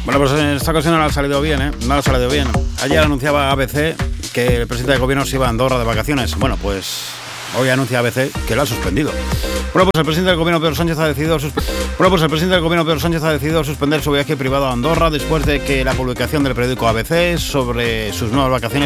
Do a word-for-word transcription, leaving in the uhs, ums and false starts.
Bueno, pues en esta ocasión no le ha salido bien, ¿eh? No le ha salido bien. Ayer anunciaba A B C que el presidente de gobierno se iba a Andorra de vacaciones. Bueno, pues hoy anuncia A B C que lo ha suspendido. Bueno, pues el presidente del gobierno Pedro Sánchez ha decidido suspe- bueno, pues el presidente del gobierno Pedro Sánchez ha decidido suspender su viaje privado a Andorra después de que la publicación del periódico A B C sobre sus nuevas vacaciones